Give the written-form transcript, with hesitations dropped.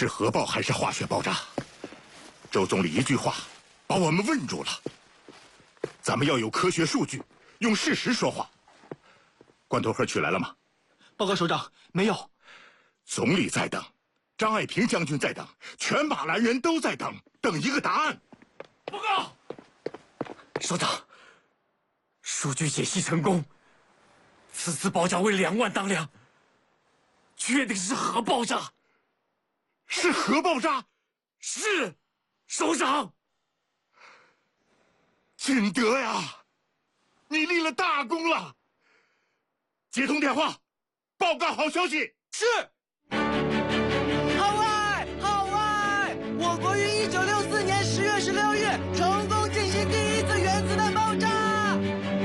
是核爆还是化学爆炸？周总理一句话把我们问住了。咱们要有科学数据，用事实说话。罐头盒取来了吗？ 报告首长，没有。 总理在等，张爱萍将军在等，全马兰人都在等，等一个答案。 报告，首长，数据解析成功，此次爆炸为2万当量，确定是核爆炸。 是核爆炸？ 是，首长。 金德呀，你立了大功了！接通电话，报告好消息。 是。